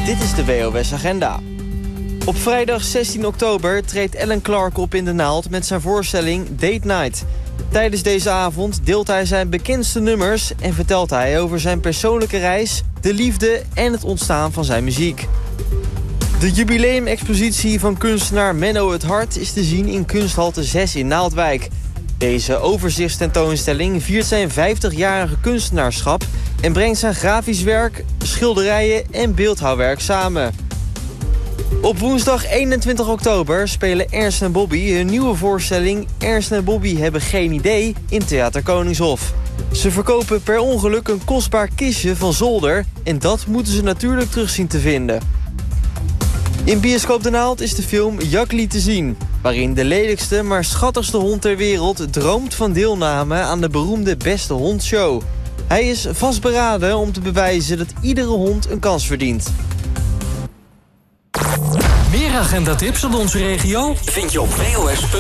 dit is de WOS Agenda. Op vrijdag 16 oktober treedt Alan Clark op in De Naald met zijn voorstelling Date Night. Tijdens deze avond deelt hij zijn bekendste nummers en vertelt hij over zijn persoonlijke reis, de liefde en het ontstaan van zijn muziek. De jubileumexpositie van kunstenaar Menno het Hart is te zien in Kunsthalte 6 in Naaldwijk. Deze overzichtstentoonstelling viert zijn 50-jarige kunstenaarschap en brengt zijn grafisch werk, schilderijen en beeldhouwwerk samen. Op woensdag 21 oktober spelen Ernst en Bobby hun nieuwe voorstelling Ernst en Bobby hebben geen idee in Theater Koningshof. Ze verkopen per ongeluk een kostbaar kistje van zolder en dat moeten ze natuurlijk terugzien te vinden. In Bioscoop De Naald is de film Jakli te zien, waarin de lelijkste maar schattigste hond ter wereld droomt van deelname aan de beroemde Beste Hond Show. Hij is vastberaden om te bewijzen dat iedere hond een kans verdient. Meer agendatips uit onze regio vind je op WOS.